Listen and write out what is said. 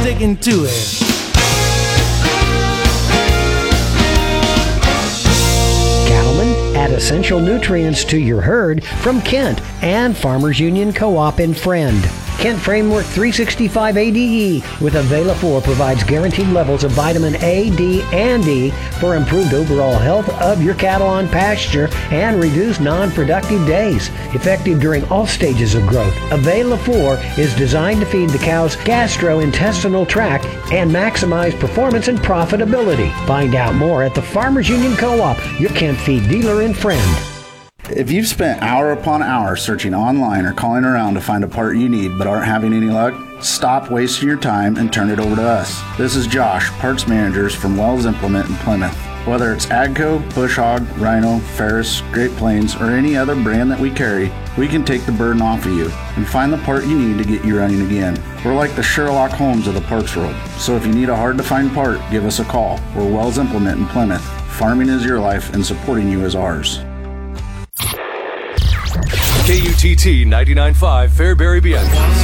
dig into it. Cattlemen, add essential nutrients to your herd from Kent and Farmers Union Co-op in Friend. Kent Framework 365 ADE with Avela-4 provides guaranteed levels of vitamin A, D, and E for improved overall health of your cattle on pasture and reduced non-productive days. Effective during all stages of growth, Avela-4 is designed to feed the cow's gastrointestinal tract and maximize performance and profitability. Find out more at the Farmers Union Co-op, your Kent feed dealer in Friend. If you've spent hour upon hour searching online or calling around to find a part you need but aren't having any luck, stop wasting your time and turn it over to us. This is Josh, parts managers from Wells Implement in Plymouth. Whether it's AGCO, Bush Hog, Rhino, Ferris, Great Plains, or any other brand that we carry, we can take the burden off of you and find the part you need to get you running again. We're like the Sherlock Holmes of the parts world, so if you need a hard-to-find part, give us a call. We're Wells Implement in Plymouth. Farming is your life and supporting you is ours. KUTT 99.5 Fairbury, BN.